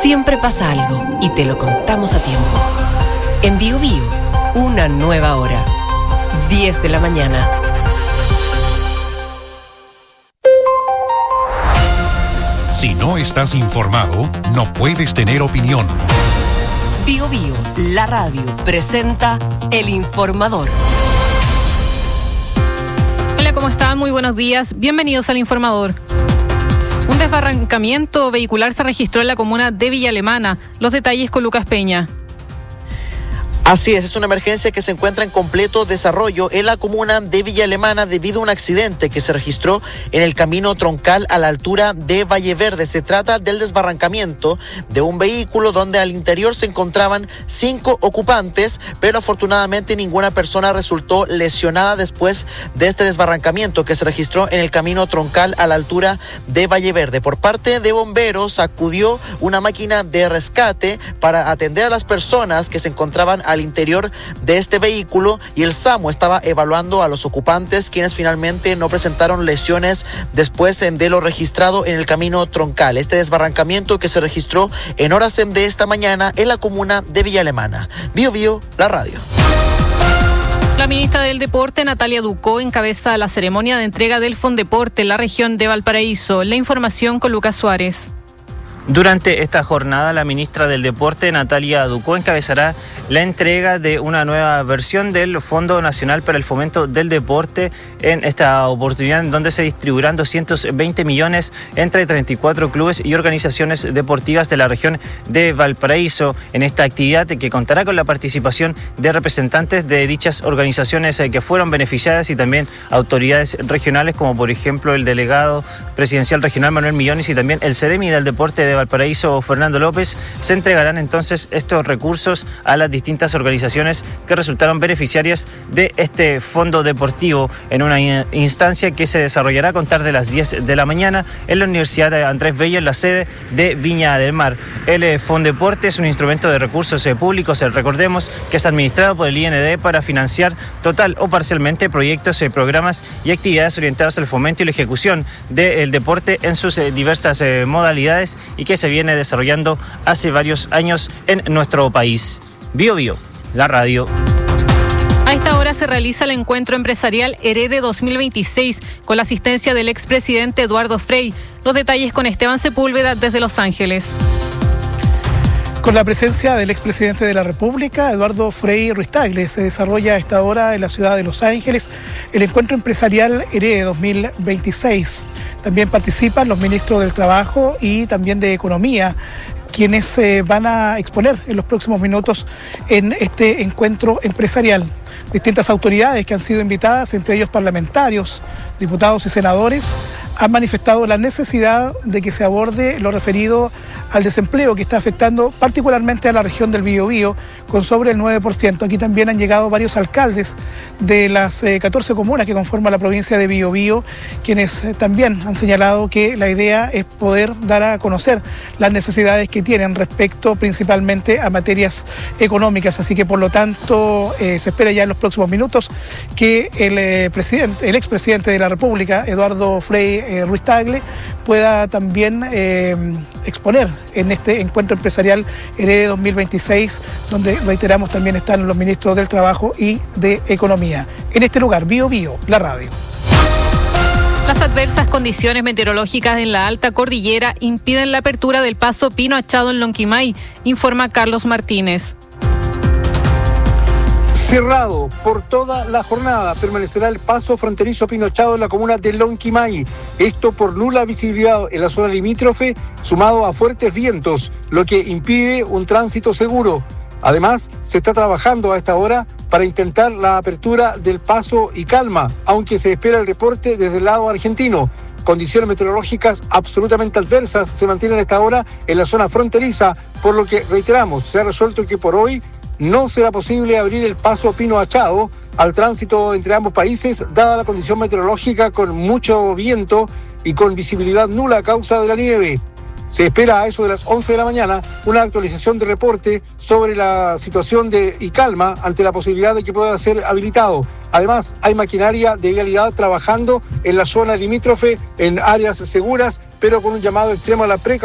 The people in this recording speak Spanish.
Siempre pasa algo y te lo contamos a tiempo. En Bio Bio, una nueva hora. 10 de la mañana. Si no estás informado, no puedes tener opinión. Bio Bio, la radio, presenta El Informador. Hola, ¿cómo están? Muy buenos días. Bienvenidos al Informador. Un desbarrancamiento vehicular se registró en la comuna de Villa Alemana. Los detalles con Lucas Peña. Así es una emergencia que se encuentra en completo desarrollo en la comuna de Villa Alemana debido a un accidente que se registró en el camino troncal a la altura de Valle Verde. Se trata del desbarrancamiento de un vehículo donde al interior se encontraban 5 ocupantes, pero afortunadamente ninguna persona resultó lesionada después de este desbarrancamiento que se registró en el camino troncal a la altura de Valle Verde. Por parte de bomberos acudió una máquina de rescate para atender a las personas que se encontraban al interior de este vehículo, y el SAMU estaba evaluando a los ocupantes, quienes finalmente no presentaron lesiones después de lo registrado en el camino troncal. Este desbarrancamiento que se registró en horas de esta mañana en la comuna de Villa Alemana. Bio Bio, la radio. La ministra del Deporte, Natalia Ducó, encabeza la ceremonia de entrega del Fondeporte en la región de Valparaíso. La información con Lucas Suárez. Durante esta jornada, la ministra del Deporte, Natalia Ducó, encabezará la entrega de una nueva versión del Fondo Nacional para el Fomento del Deporte, en esta oportunidad en donde se distribuirán 220 millones entre 34 clubes y organizaciones deportivas de la región de Valparaíso. En esta actividad, que contará con la participación de representantes de dichas organizaciones que fueron beneficiadas y también autoridades regionales, como por ejemplo el delegado presidencial regional Manuel Millones y también el Ceremi del Deporte de Valparaíso, Fernando López. Se entregarán entonces estos recursos a las distintas organizaciones que resultaron beneficiarias de este fondo deportivo en una instancia que se desarrollará a contar de las 10 de la mañana en la Universidad de Andrés Bello, en la sede de Viña del Mar. El Fondeporte es un instrumento de recursos públicos, recordemos, que es administrado por el IND para financiar total o parcialmente proyectos, programas y actividades orientadas al fomento y la ejecución del deporte en sus diversas modalidades, y que se viene desarrollando hace varios años en nuestro país. Bio Bio, la radio. A esta hora se realiza el encuentro empresarial Herede 2026 con la asistencia del expresidente Eduardo Frei. Los detalles con Esteban Sepúlveda desde Los Ángeles. Con la presencia del expresidente de la República, Eduardo Frei Ruiz-Tagle, se desarrolla a esta hora en la ciudad de Los Ángeles el encuentro empresarial Herede 2026. También participan los ministros del Trabajo y también de Economía, quienes van a exponer en los próximos minutos en este encuentro empresarial. Distintas autoridades que han sido invitadas, entre ellos parlamentarios, diputados y senadores, han manifestado la necesidad de que se aborde lo referido al desempleo que está afectando particularmente a la región del Biobío, con sobre el 9%. Aquí también han llegado varios alcaldes de las 14 comunas que conforman la provincia de Biobío, quienes también han señalado que la idea es poder dar a conocer las necesidades que tienen respecto principalmente a materias económicas. Así que por lo tanto se espera ya en los próximos minutos que el expresidente de la República, Eduardo Frei Ruiz-Tagle, pueda también exponer en este encuentro empresarial Herede 2026, donde, reiteramos, también están los ministros del Trabajo y de Economía. En este lugar, Bio Bio, la radio. Las adversas condiciones meteorológicas en la alta cordillera impiden la apertura del paso Pino Achado en Lonquimay, informa Carlos Martínez. Cerrado por toda la jornada permanecerá el paso fronterizo Pino Achado en la comuna de Lonquimay. Esto por nula visibilidad en la zona limítrofe, sumado a fuertes vientos, lo que impide un tránsito seguro. Además, se está trabajando a esta hora para intentar la apertura del paso y calma, aunque se espera el reporte desde el lado argentino. Condiciones meteorológicas absolutamente adversas se mantienen a esta hora en la zona fronteriza, por lo que, reiteramos, se ha resuelto que por hoy no será posible abrir el paso Pino Achado al tránsito entre ambos países, dada la condición meteorológica con mucho viento y con visibilidad nula a causa de la nieve. Se espera a eso de las 11 de la mañana una actualización de reporte sobre la situación de Icalma ante la posibilidad de que pueda ser habilitado. Además, hay maquinaria de vialidad trabajando en la zona limítrofe en áreas seguras, pero con un llamado extremo a la precaución